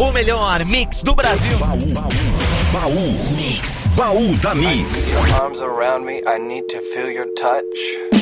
O melhor mix do Brasil. Baú Mix. Baú da Mix. Arms around me, I need to feel your touch.